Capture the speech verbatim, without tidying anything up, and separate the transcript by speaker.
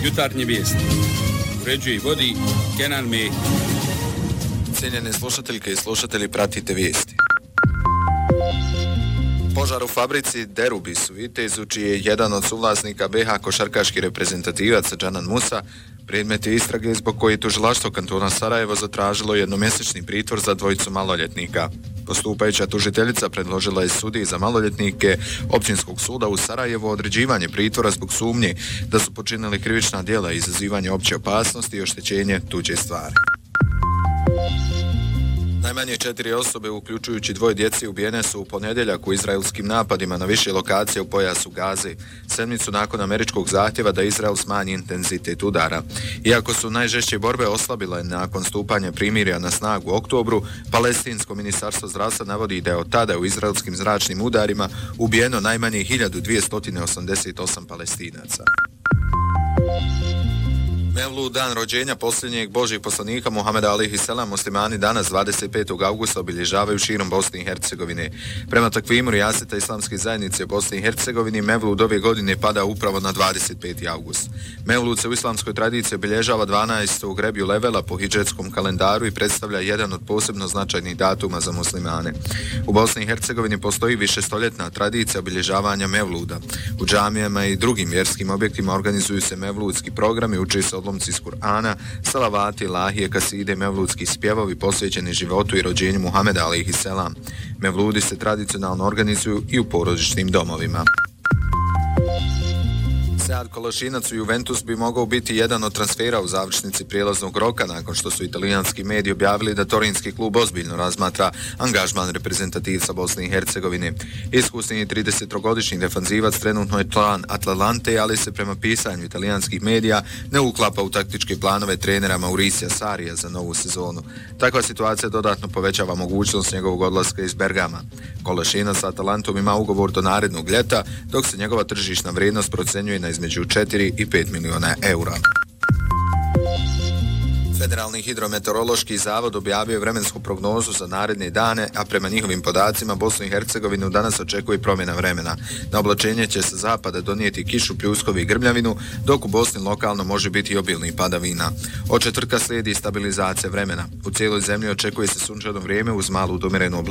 Speaker 1: Jutarnje vijesti. Uređuje i vodi Kenan Mehić.
Speaker 2: Cijenjene slušateljke i slušatelji, pratite vijesti. Požar u fabrici Derubis u Vitezu, čiji je jedan od suvlasnika be ha košarkaški reprezentativac Džanan Musa, predmet je istrage zbog koje je tužilaštvo kantona Sarajevo zatražilo jednomjesečni pritvor za dvojicu maloljetnika. Postupajuća tužiteljica predložila je sudiji za maloljetnike Općinskog suda u Sarajevu određivanje pritvora zbog sumnje da su počinili krivična djela i izazivanje opće opasnosti i oštećenje tuđe stvari. Najmanje četiri osobe, uključujući dvoje djece, ubijene su u ponedjeljak u izraelskim napadima na više lokacije u pojasu Gaze, sedmicu nakon američkog zahtjeva da Izrael smanji intenzitet udara. Iako su najžešće borbe oslabile nakon stupanja primirja na snagu u oktobru, Palestinsko ministarstvo zdravstva navodi da je od tada u izraelskim zračnim udarima ubijeno najmanje hiljadu dvjesto osamdeset osam Palestinaca. Mevlud, dan rođenja posljednjeg Božjeg poslanika Muhameda alejhi selam, muslimani danas dvadeset petog augusta obilježavaju širom Bosne i Hercegovine. Prema takvimu rijaseta islamske zajednice u Bosni i Hercegovini, Mevlud ove godine pada upravo na dvadeset peti august. Mevlud se u islamskoj tradiciji obilježava dvanaestog Rebju Levela po hidžetskom kalendaru i predstavlja jedan od posebno značajnih datuma za muslimane. U Bosni i Hercegovini postoji višestoljetna tradicija obilježavanja Mevluda. U džamijama i drugim vjerskim objektima organizuju se mevludski programi, uči se odlomci iz Kur'ana, salavati, lahije, kaside, mevludski spjevovi posvećeni životu i rođenju Muhameda alejhi selam. Mevludi se tradicionalno organizuju i u porodičnim domovima. Sead Kološinac u Juventus bi mogao biti jedan od transfera u završnici prijelaznog roka nakon što su italijanski mediji objavili da torinski klub ozbiljno razmatra angažman reprezentativca Bosne i Hercegovine. Iskusni tridesettrogodišnji defanzivac trenutno je član Atalante, ali se prema pisanju italijanskih medija ne uklapa u taktičke planove trenera Mauricija Sarija za novu sezonu. Takva situacija dodatno povećava mogućnost njegovog odlaska iz Bergama. Kološinac sa Atalantom ima ugovor do narednog ljeta, dok se njegova tržišna vrijednost procenjuje na između četiri i pet miliona eura. Federalni hidrometeorološki zavod objavio vremensku prognozu za naredne dane, a prema njihovim podacima Bosnu i Hercegovinu danas očekuje promjena vremena. Na oblačenje će sa zapada donijeti kišu, pljuskovi i grmljavinu, dok u Bosni lokalno može biti i obilnih padavina. Od četvrtka slijedi stabilizacija vremena. U cijeloj zemlji očekuje se sunčano vrijeme uz malu udomirenu oblačenje.